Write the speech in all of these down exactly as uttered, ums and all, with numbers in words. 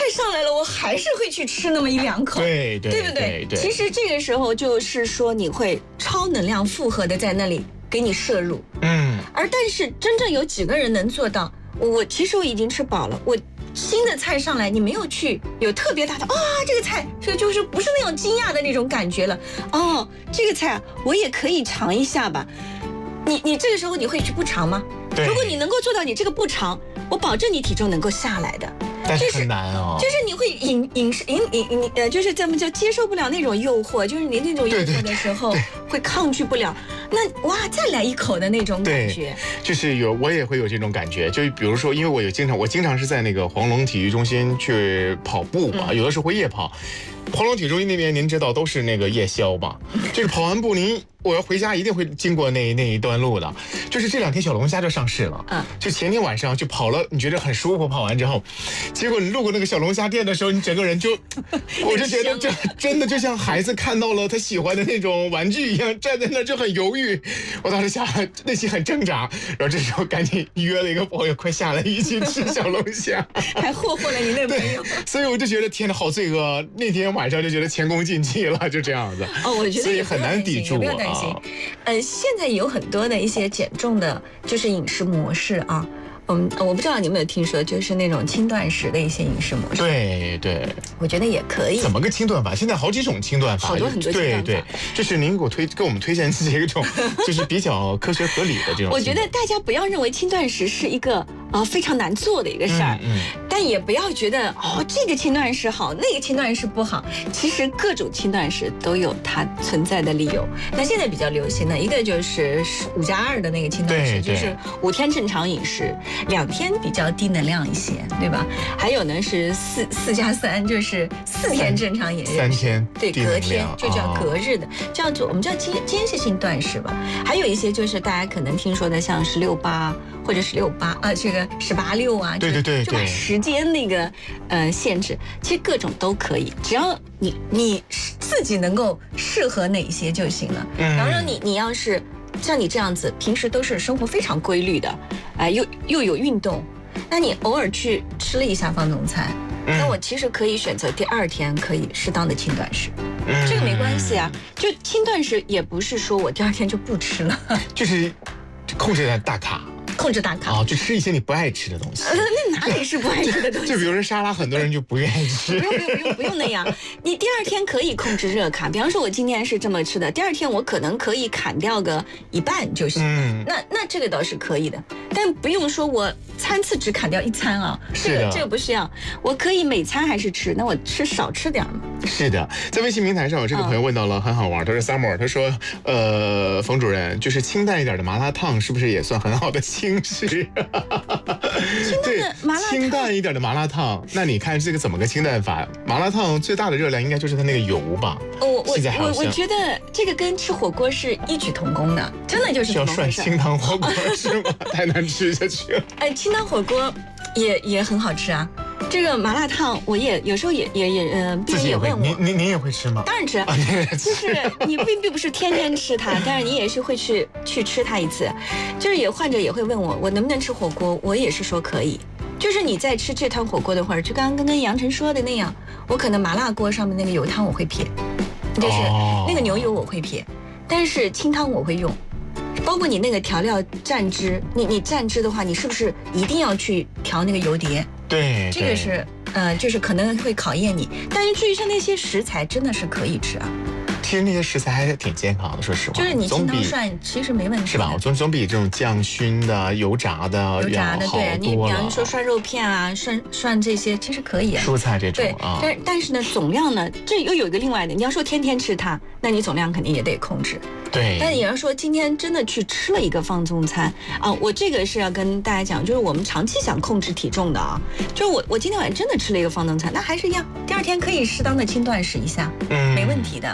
上来了，我还是会去吃那么一两口， 对对对不对？ 对对其实这个时候就是说你会超能量负荷的在那里给你摄入， 嗯， 而但是真正有几个人能做到？我我其实我已经吃饱了，我新的菜上来，你没有去有特别大的啊、哦，这个菜就就是不是那种惊讶的那种感觉了。哦，这个菜我也可以尝一下吧。你你这个时候你会去不尝吗？如果你能够做到你这个不尝，我保证你体重能够下来的。 但是很难哦， 就是你会饮饮食饮饮饮呃，就是咱们叫接受不了那种诱惑，就是你那种诱惑的时候会抗拒不了。那哇，再来一口的那种感觉， 就是有我也会有这种感觉。就比如说，因为我有经常我经常是在那个黄龙体育中心去跑步嘛，嗯、有的时候会夜跑。黄龙体育中心那边您知道都是那个夜宵嘛，就是跑完步您我要回家一定会经过那那一段路的。就是这两天小龙虾就上市了，嗯，就前天晚上就跑了，你觉得很舒服，跑完之后，结果你路过那个小龙虾店的时候，你整个人就，我就觉得这真的就像孩子看到了他喜欢的那种玩具一样，站在那就很犹豫。我当时想内心很挣扎，然后这时候赶紧约了一个朋友，快下来一起吃小龙虾， 还霍霍了你那朋友。 所以我就觉得天哪，好罪恶。那天晚上就觉得前功尽弃了，就这样子。 哦，我觉得所以很难抵住啊。 不要担心，呃，现在有很多的一些减重的，就是饮食模式啊。嗯，我不知道你有没有听说，就是那种轻断食的一些饮食模式。 对对， 我觉得也可以。 怎么个轻断法？现在好几种轻断法， 好多很多轻断法。 对对，就是您给我推给我们推荐这种，就是比较科学合理的这种。 我觉得大家不要认为轻断食是一个呃非常难做的一个事儿，嗯，嗯但也不要觉得哦这个轻断食好，那个轻断食不好。其实各种轻断食都有它存在的理由。那现在比较流行的一个就是五加二的那个轻断食，就是五天正常饮食。两天比较低能量一些，对吧？还有呢是四四加三，就是四天正常饮食， 三天对，隔天就叫隔日的，哦、叫做我们叫间间歇性断食吧。还有一些就是大家可能听说的，像十六八或者十六八啊，这个十八六啊， 对对对， 就把时间那个呃限制，其实各种都可以，只要你你自己能够适合哪些就行了。嗯，然后你你要是。像你这样子，平时都是生活非常规律的，哎、呃，又又有运动，那你偶尔去吃了一下放纵餐，嗯、那我其实可以选择第二天可以适当的轻断食，嗯、这个没关系啊。就轻断食也不是说我第二天就不吃了， 就是控制在大卡。 控制大卡啊，就吃一些你不爱吃的东西。 呃、那哪里是不爱吃的东西？ 就, 就比如说沙拉，很多人就不愿意吃。 不用不用不用不用那样，你第二天可以控制热卡。比方说，我今天是这么吃的，第二天我可能可以砍掉个一半就行。嗯，那那这个倒是可以的，但不用说我餐次只砍掉一餐啊。这个这个不是要，我可以每餐还是吃，那我吃少吃点嘛。 是的，在微信平台上有这个朋友问到了，很好玩。他说 Summer， 他说，呃，冯主任，就是清淡一点的麻辣烫，是不是也算很好的轻？是， 对， 清淡一点的麻辣烫，那你看这个怎么个清淡法？麻辣烫最大的热量应该就是它那个油吧？ 我我我我觉得这个跟吃火锅是异曲同工的，真的就是要涮清汤火锅是吗？太难吃下去了。 哎，清汤火锅也也很好吃啊。这个麻辣烫，我也有时候也也也呃，病人也问我， 您您您也会吃吗？ 当然吃，啊、就是你并并不是天天吃它，但是你也是会去去吃它一次。就是有患者也会问我，我能不能吃火锅？我也是说可以。就是你在吃这汤火锅的话，就刚刚跟杨晨说的那样，我可能麻辣锅上面那个油汤我会撇，就是那个牛油我会撇，但是清汤我会用。包括你那个调料蘸汁，你你蘸汁的话，你是不是一定要去调那个油碟？ 对， 这个是呃，就是可能会考验你。但是至于像那些食材，真的是可以吃啊。 其实那些食材还是挺健康的，说实话。 就是你清汤涮其实没问题， 是吧？总总比这种酱熏的、油炸的、 油炸的对。你比方说涮肉片啊、涮涮这些，其实可以啊。 蔬菜这种对啊， 但但是呢，总量呢，这又有一个另外的。你要说天天吃它，那你总量肯定也得控制。 对。 但你要说今天真的去吃了一个放纵餐啊，我这个是要跟大家讲，就是我们长期想控制体重的啊，就是我我今天晚上真的吃了一个放纵餐，那还是一样，第二天可以适当的轻断食一下，嗯，没问题的。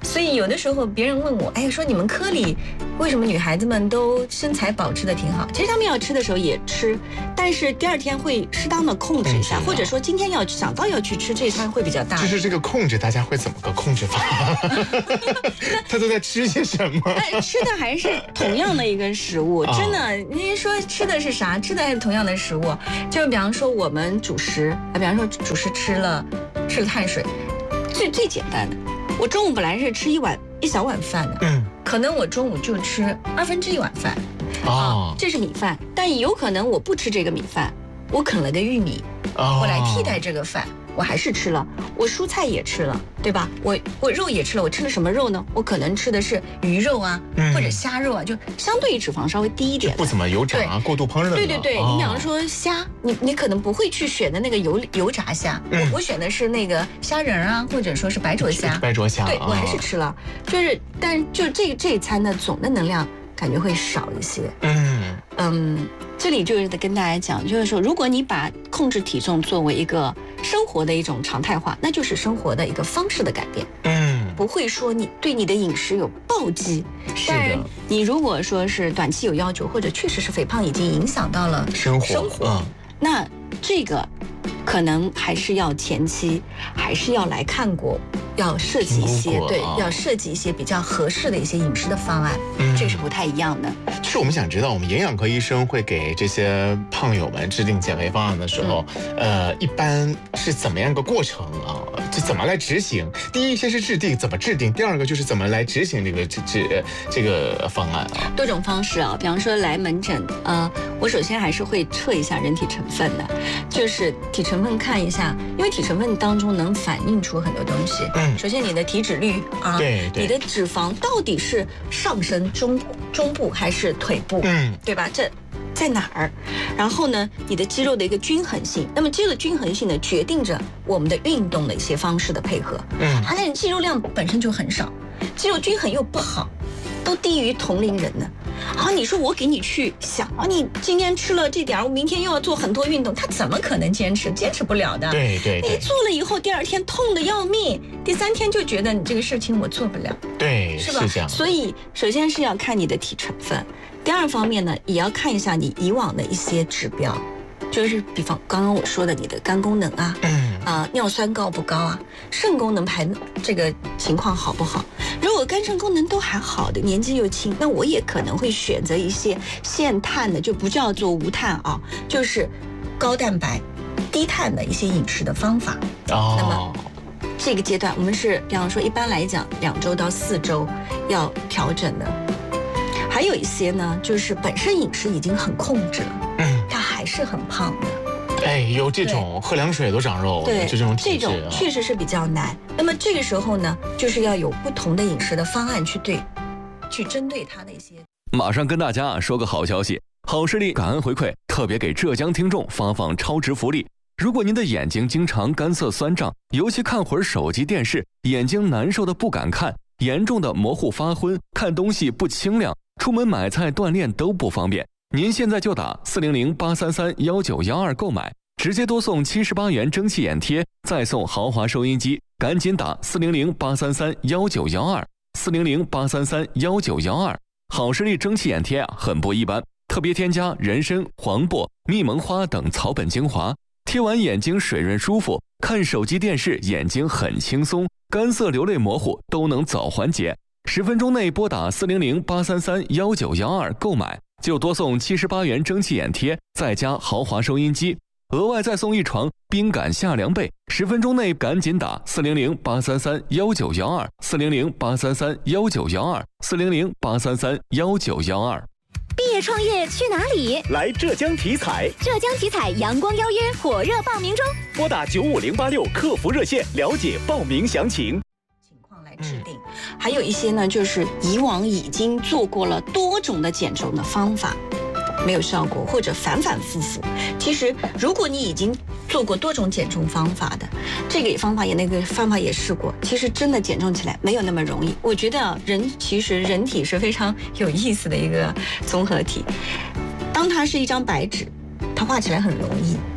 所以有的时候别人问我，哎呀，说你们科里为什么女孩子们都身材保持的挺好？其实她们要吃的时候也吃，但是第二天会适当的控制一下，或者说今天要想到要去吃这餐会比较大。 就是这个控制，大家会怎么个控制法？他都在吃些什么？ 哎，吃的还是同样的一个食物，真的。您说吃的是啥？吃的还是同样的食物。就比方说我们主食啊，比方说主食吃了吃了碳水，最最简单的。我中午本来是吃一碗一小碗饭的，嗯，可能我中午就吃二分之一碗饭，啊，这是米饭，但有可能我不吃这个米饭，我啃了个玉米，哦，我来替代这个饭，我还是吃了，我蔬菜也吃了，对吧？我我肉也吃了，我吃了什么肉呢？我可能吃的是鱼肉啊，嗯、或者虾肉啊，就相对于脂肪稍微低一点， 不怎么油炸、过度烹饪。 对对对，哦、你比方说虾，你你可能不会去选的那个油油炸虾，嗯、我我选的是那个虾仁啊，或者说是白灼虾。 白灼虾， 对、哦、我还是吃了，就是但就这这一餐的总的能量感觉会少一些。嗯嗯。这里就是跟大家讲，就是说，如果你把控制体重作为一个生活的一种常态化，那就是生活的一个方式的改变。嗯，不会说你对你的饮食有暴击。 是的。 你如果说是短期有要求，或者确实是肥胖已经影响到了生活， 生活，嗯、那这个可能还是要前期还是要来看过。要设计一些对，要设计一些比较合适的一些饮食的方案，嗯，这是不太一样的。 就是我们想知道，我们营养科医生会给这些胖友们制定减肥方案的时候，嗯、呃，一般是怎么样一个过程啊？就怎么来执行？第一，先是制定，怎么制定；第二个就是怎么来执行这个这这这个方案啊？ 多种方式啊，比方说来门诊，呃，我首先还是会测一下人体成分的，就是体成分看一下，因为体成分当中能反映出很多东西。嗯，首先你的体脂率啊， 对对， 你的脂肪到底是上身中中部还是腿部？嗯，对吧？这在哪儿？然后呢，你的肌肉的一个均衡性，那么这个均衡性呢，决定着我们的运动的一些方式的配合。嗯，它那肌肉量本身就很少，肌肉均衡又不好，都低于同龄人呢。啊，你说我给你去想啊，你今天吃了这点，我明天又要做很多运动，他怎么可能坚持？坚持不了的。 对对对， 你做了以后，第二天痛得要命，第三天就觉得你这个事情我做不了。 对， 是吧？ 是这样。 所以首先是要看你的体成分，第二方面呢，也要看一下你以往的一些指标，就是比方刚刚我说的你的肝功能啊，嗯啊、呃、尿酸高不高啊，肾功能排这个情况好不好？如果肝肾功能都还好的，年纪又轻，那我也可能会选择一些限碳的，就不叫做无碳啊，就是高蛋白、低碳的一些饮食的方法。哦，那么这个阶段我们是，比方说一般来讲，两周到四周要调整的。还有一些呢，就是本身饮食已经很控制了，嗯，他还是很胖的。 哎，有这种喝凉水都长肉， 对， 这种这种确实是比较难。那么这个时候呢，就是要有不同的饮食的方案去对，去针对他的一些。 马上跟大家说个好消息，好视力感恩回馈，特别给浙江听众发放超值福利。如果您的眼睛经常干涩酸胀，尤其看会儿手机电视，眼睛难受的不敢看，严重的模糊发昏，看东西不清亮，出门买菜锻炼都不方便。您现在就打四零零八三三幺九幺二购买，直接多送七十八元蒸汽眼贴，再送豪华收音机，赶紧打四零零八三三幺九幺二，四零零八三三幺九幺二。好视力蒸汽眼贴啊，很不一般，特别添加人参、黄柏、蜜蒙花等草本精华，贴完眼睛水润舒服，看手机电视眼睛很轻松，干涩流泪模糊都能早缓解。十分钟内拨打四零零八三三幺九幺二购买，就多送七十八元蒸汽眼贴，再加豪华收音机，额外再送一床冰感夏凉被。十分钟内赶紧打四零零八三三幺九幺二，四零零八三三幺九幺二，四零零八三三幺九幺二。 毕业创业去哪里？ 来浙江体彩。 浙江体彩阳光邀约火热报名中， 拨打九五零八六客服热线了解报名详情。 制定，还有一些呢，就是以往已经做过了多种的减重的方法，没有效果，或者反反复复。其实，如果你已经做过多种减重方法的，这个方法也那个方法也试过，其实真的减重起来没有那么容易。我觉得啊，人其实人体是非常有意思的一个综合体。当它是一张白纸，它画起来很容易；当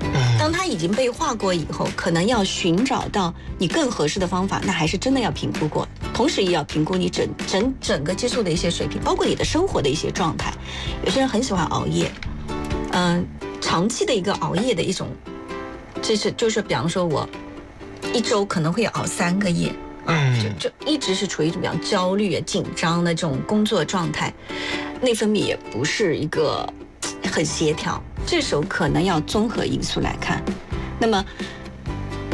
当它已经被划过以后，可能要寻找到你更合适的方法，那还是真的要评估过，同时也要评估你整整整个激素的一些水平，包括你的生活的一些状态。有些人很喜欢熬夜，嗯、呃，长期的一个熬夜的一种，这是就是比方说我一周可能会熬三个夜。嗯，就就一直是处于一种比较焦虑、紧张的这种工作状态，内分泌也不是一个很协调，这时候可能要综合因素来看。那么，